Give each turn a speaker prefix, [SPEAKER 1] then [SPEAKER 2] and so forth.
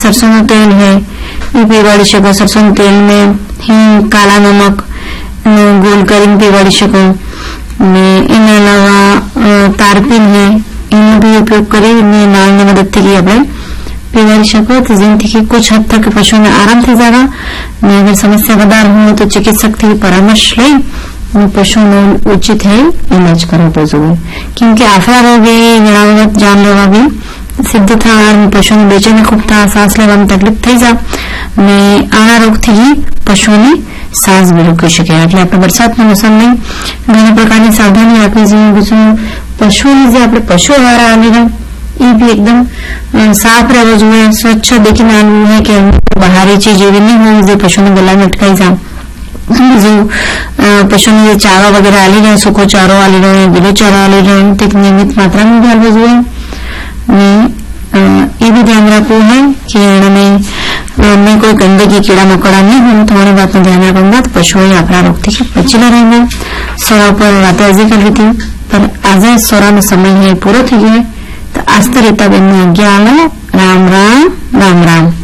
[SPEAKER 1] सरसों तेल है ये पीवाड़ी शको। सरसों तेल में हींग, काला नमक गोल करीने पीवाड़ी शको। एना अलावा तारपीन है एनो भी उपयोग करी नाळनी मददथी आपणे पीवाड़ी शको तो जेनाथी कुछ हद तक पशुओने आराम थई जावे। अगर समस्या वधारे होय तो चिकित्सक थी परामर्श लई पशुओनो उचित है इलाज करवो जोईए। केम के आफरा रोग ए घणा वखत जानलेवा भी सिद्ध थाय, पशुओने बेचैनी खूब थाय, सांस लेवामां तकलीफ थई जाय ने आना रोगथी पशुओनी सांस भी रोकी शके। એટલે આપણે વરસાદના મોસમમાં ઘણી પ્રકારની સાવધાની રાખવી જોઈએ। પશુઓની જે આપણે પશુ આહાર આલી રહ્યો એ भी एकदम साफ रहना જોઈએ, स्वच्छ देखीને આલવું है કે બહારી ચીજ એવી નહીં હોય જે પશુને ગળામાં અટકાઈ જાય। जो पशुओं ने चारा वगैरह आली रहे, सूखो चारो आली रहे, गीलो चारो आली रहे तो नियमित मात्रा में भी आलवा જોઈએ। ये भी ध्यान रखो है कि में कोई गंदगी कीड़ा मकोड़ा नहीं हो तो हमारी बात में ध्यान रखूंगा तो पशुओं अपना रोग थी बचेला रहेंगे। सोरा पर बातें अर्जी कर रही थी पर आज सोरा में समय है पूरा थी गए तो आज तो रीता बेन आज्ञा। राम राम राम राम।